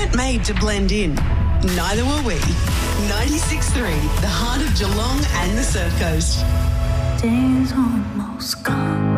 weren't made to blend in. Neither were we. 96.3, the heart of Geelong and the Surf Coast. Days almost gone.